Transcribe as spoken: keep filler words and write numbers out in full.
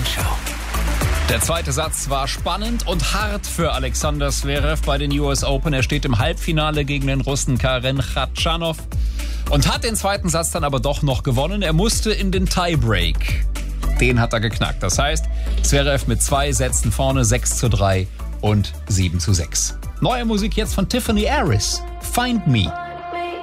Morningshow. Der zweite Satz war spannend und hart für Alexander Zverev bei den U S Open. Er steht im Halbfinale gegen den Russen Karen Khachanov und hat den zweiten Satz dann aber doch noch gewonnen. Er musste in den Tiebreak. Den hat er geknackt. Das heißt, Zverev mit zwei Sätzen vorne, sechs zu drei und sieben zu sechs. Neue Musik jetzt von Tiffany Harris. Find Me.